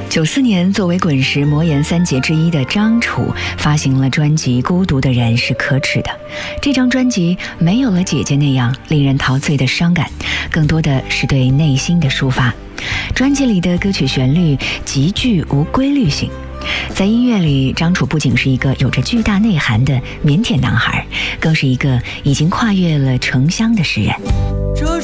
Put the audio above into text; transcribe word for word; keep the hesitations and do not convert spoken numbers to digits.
九四年，作为滚石魔岩三杰之一的张楚发行了专辑《孤独的人是可耻的》。这张专辑没有了姐姐那样令人陶醉的伤感，更多的是对内心的抒发。专辑里的歌曲旋律极具无规律性，在音乐里，张楚不仅是一个有着巨大内涵的腼腆男孩，更是一个已经跨越了城乡的诗人。 这